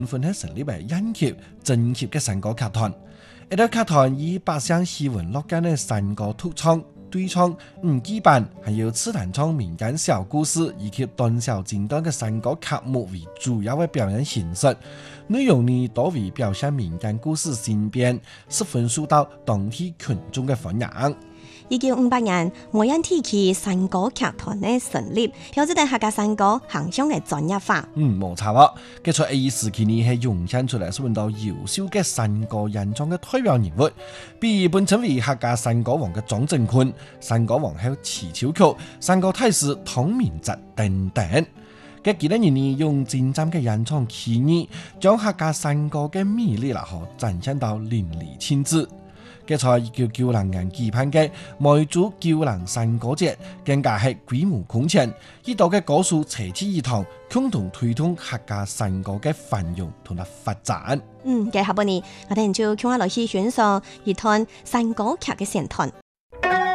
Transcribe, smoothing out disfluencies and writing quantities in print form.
分係成立為一級、正級嘅山歌劇團。呢個劇團以百姓喜聞樂見嘅山歌獨唱、對唱、基本還有刺彈唱民間小故事以及短小精幹嘅山歌曲目為主要嘅表演形式，內容呢多為表現民間故事新編，十分受到當地群眾嘅歡迎。 1958年，梅縣地區山歌劇團嘅成立，標誌住客家山歌行向嘅專業化。 冇錯喎，佢在A時期呢係湧現出嚟，揾到優秀嘅山歌演唱嘅代表人物，比如本稱為客家山歌王嘅莊振坤、山歌皇后遲秋曲、山歌大師湯明澤等等。佢幾多年呢用精湛嘅演唱技藝，將客家山歌嘅魅力啦嗬展現到淋漓盡致。佢在1990年舉辦嘅梅州九龍山歌節，更加係規模空前，呢度嘅歌手齊聚一堂，共同推動客家山歌嘅繁榮同埋發展。 嘅下半年，我哋就聽下來去欣賞一段山歌劇嘅選段。